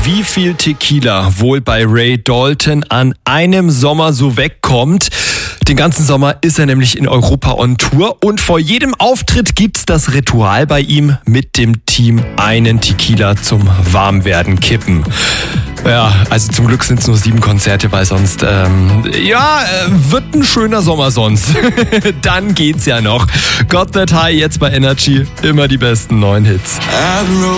wie viel Tequila wohl bei Ray Dalton an einem Sommer so wegkommt. Den ganzen Sommer ist er nämlich in Europa on Tour und vor jedem Auftritt gibt's das Ritual bei ihm, mit dem Team einen Tequila zum Warmwerden kippen. Ja, also zum Glück sind es nur 7 Konzerte, weil sonst, wird ein schöner Sommer sonst. Dann geht's ja noch. Got That High jetzt bei Energy. Immer die besten neuen Hits.